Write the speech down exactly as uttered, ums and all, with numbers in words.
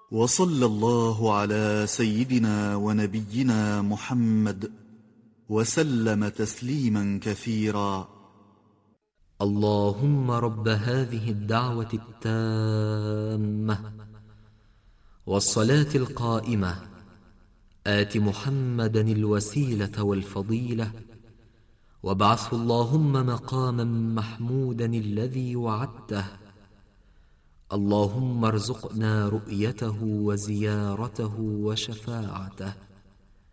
وصلى الله على سيدنا ونبينا محمد وسلم تسليما كثيرا. اللهم رب هذه الدعوة التامة والصلاة القائمة آت محمدا الوسيلة والفضيلة وابعثه اللهم مقاما محمودا الذي وعدته. اللهم ارزقنا رؤيته وزيارته وشفاعته.